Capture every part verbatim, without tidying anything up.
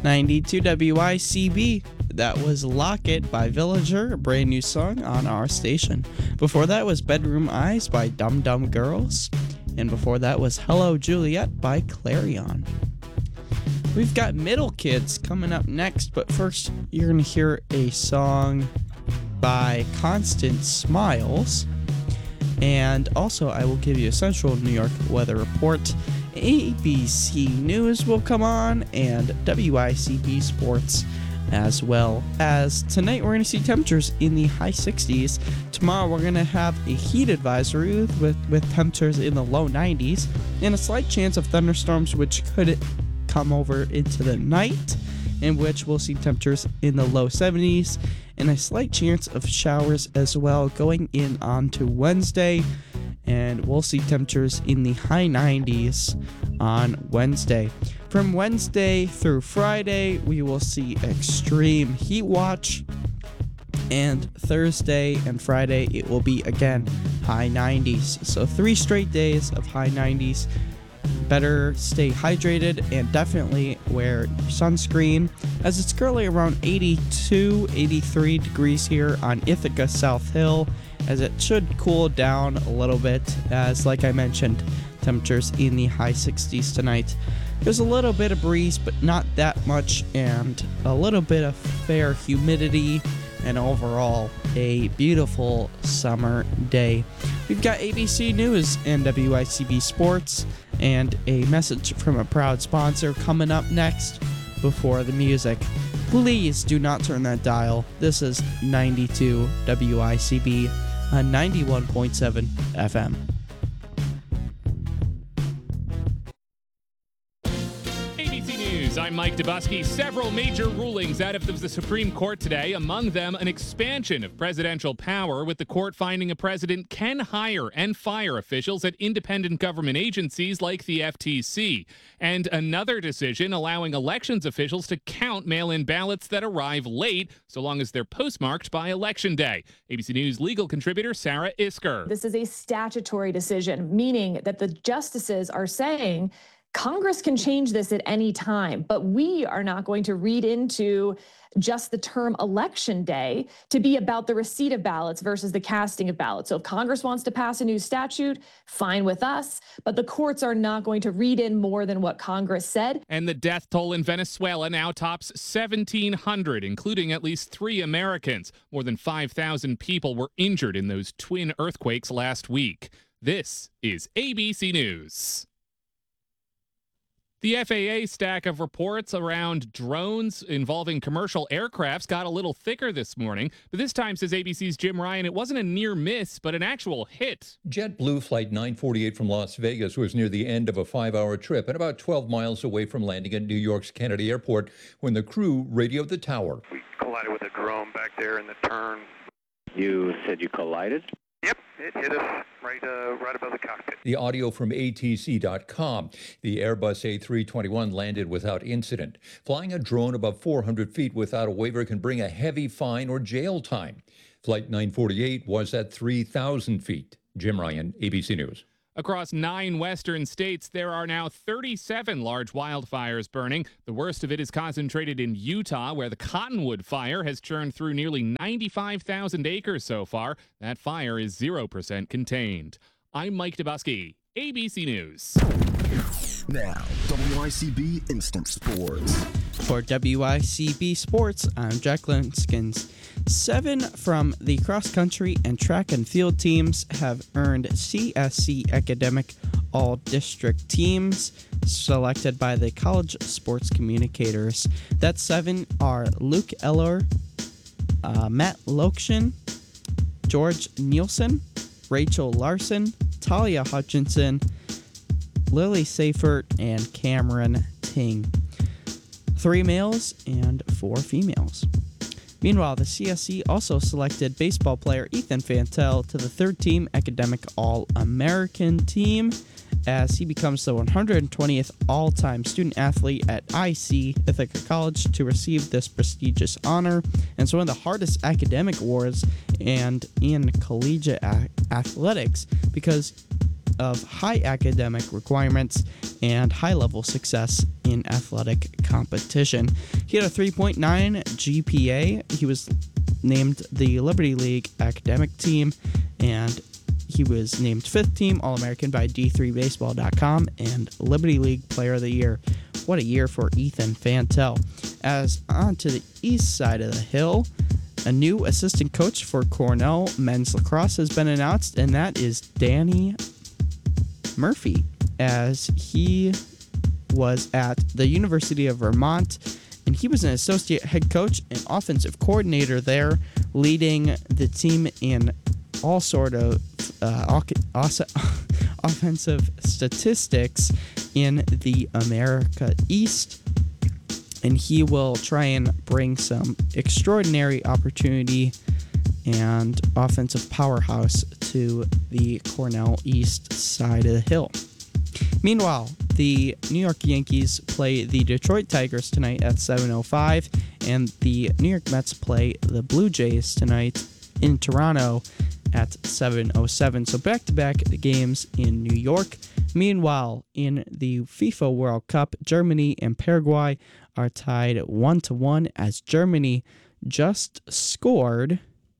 ninety-two W I C B. That was Lock It by Villager, a brand new song on our station. Before that was Bedroom Eyes by Dum Dum Girls. And before that was Hello Juliet by Clarion. We've got Middle Kids coming up next, but first you're going to hear a song by Constant Smiles. And also I will give you a Central New York weather report. A B C News will come on, and W I C B Sports, as well as tonight we're going to see temperatures in the high sixties. Tomorrow we're going to have a heat advisory with, with temperatures in the low nineties, and a slight chance of thunderstorms which could come over into the night, in which we'll see temperatures in the low seventies, and a slight chance of showers as well going in onto Wednesday. And we'll see temperatures in the high nineties on Wednesday. From Wednesday through Friday, we will see extreme heat watch. And Thursday and Friday, it will be again high nineties. So three straight days of high nineties. Better stay hydrated and definitely wear sunscreen, as it's currently around eighty-two, eighty-three degrees here on Ithaca South Hill, as it should cool down a little bit, as like I mentioned, temperatures in the high sixties tonight. There's a little bit of breeze, but not that much, and a little bit of fair humidity, and overall a beautiful summer day. We've got A B C News and W I C B Sports, and a message from a proud sponsor coming up next before the music. Please do not turn that dial. This is ninety-two W I C B on ninety-one point seven F M. I'm Mike Dubusky. Several major rulings out of the Supreme Court today, among them an expansion of presidential power, with the court finding a president can hire and fire officials at independent government agencies like the F T C, and another decision allowing elections officials to count mail-in ballots that arrive late, so long as they're postmarked by Election Day. A B C News legal contributor Sarah Isker. This is a statutory decision, meaning that the justices are saying Congress can change this at any time, but we are not going to read into just the term Election Day to be about the receipt of ballots versus the casting of ballots. So if Congress wants to pass a new statute, fine with us, but the courts are not going to read in more than what Congress said. And the death toll in Venezuela now tops seventeen hundred, including at least three Americans. More than five thousand people were injured in those twin earthquakes last week. This is A B C News. The F A A stack of reports around drones involving commercial aircrafts got a little thicker this morning, but this time, says A B C's Jim Ryan, it wasn't a near miss, but an actual hit. JetBlue Flight nine forty-eight from Las Vegas was near the end of a five-hour trip and about twelve miles away from landing at New York's Kennedy Airport when the crew radioed the tower. We collided with a drone back there in the turn. You said you collided? Yep, it hit us right uh, right above the cockpit. The audio from A T C dot com. The Airbus A three twenty-one landed without incident. Flying a drone above four hundred feet without a waiver can bring a heavy fine or jail time. Flight nine forty-eight was at three thousand feet. Jim Ryan, A B C News. Across nine western states, there are now thirty-seven large wildfires burning. The worst of it is concentrated in Utah, where the Cottonwood Fire has churned through nearly ninety-five thousand acres so far. That fire is zero percent contained. I'm Mike Dubusky, A B C News. Now, W I C B Instant Sports. For W I C B Sports, I'm Jack Linskins. Seven from the cross-country and track and field teams have earned C S C Academic All-District teams selected by the College Sports Communicators. That seven are Luke Eller, uh, Matt Lokshin, George Nielsen, Rachel Larson, Talia Hutchinson, Lily Seifert, and Cameron Ting. Three males and four females. Meanwhile, the C S C also selected baseball player Ethan Fantel to the third-team Academic All-American team, as he becomes the one hundred twentieth all-time student-athlete at I C, Ithaca College, to receive this prestigious honor. And it's one of the hardest academic awards and in collegiate a- athletics because of high academic requirements and high-level success in athletic competition. He had a three point nine G P A. He was named the Liberty League academic team, and he was named fifth team All-American by D three baseball dot com and Liberty League Player of the Year. What a year for Ethan Fantel. As on to the east side of the hill, a new assistant coach for Cornell men's lacrosse has been announced, and that is Danny Murphy, as he was at the University of Vermont, and he was an associate head coach and offensive coordinator there, leading the team in all sort of uh, offensive statistics in the America East. And he will try and bring some extraordinary opportunity and offensive powerhouse to the Cornell East side of the hill. Meanwhile, the New York Yankees play the Detroit Tigers tonight at seven oh five, and the New York Mets play the Blue Jays tonight in Toronto at seven oh seven. So back-to-back games in New York. Meanwhile, in the FIFA World Cup, Germany and Paraguay are tied one to one, as Germany just scored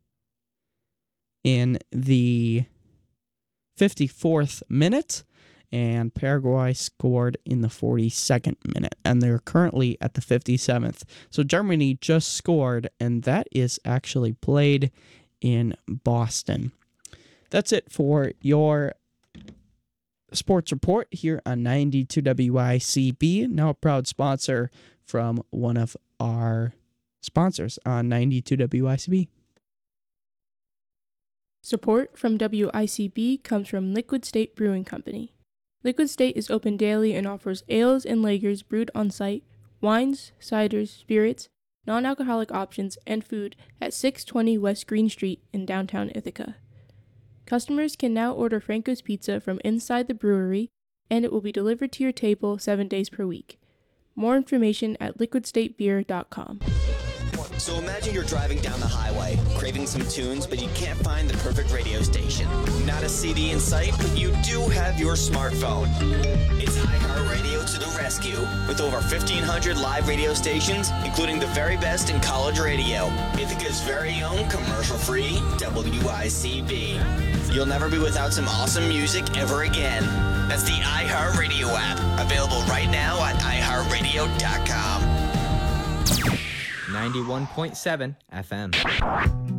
in the fifty-fourth minute, and Paraguay scored in the forty-second minute, and they're currently at the fifty-seventh. So Germany just scored, and that is actually played in Boston. That's it for your sports report here on ninety-two W I C B, now a proud sponsor from one of our sponsors on ninety-two W I C B. Support from W I C B comes from Liquid State Brewing Company. Liquid State is open daily and offers ales and lagers brewed on site, wines, ciders, spirits, non-alcoholic options, and food at six twenty West Green Street in downtown Ithaca. Customers can now order Franco's Pizza from inside the brewery, and it will be delivered to your table seven days per week. More information at liquid state beer dot com. So imagine you're driving down the highway, craving some tunes, but you can't find the perfect radio station. Not a C D in sight, but you do have your smartphone. It's iHeartRadio to the rescue. With over fifteen hundred live radio stations, including the very best in college radio. Ithaca's very own commercial-free W I C B. You'll never be without some awesome music ever again. That's the iHeartRadio app, available right now at i heart radio dot com. ninety-one point seven F M.